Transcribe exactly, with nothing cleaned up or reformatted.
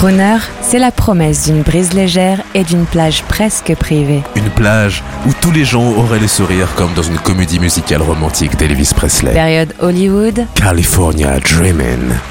Crooner, c'est la promesse d'une brise légère et d'une plage presque privée. Une plage où tous les gens auraient le sourire comme dans une comédie musicale romantique d'Elvis Presley. Période Hollywood. California Dreamin'.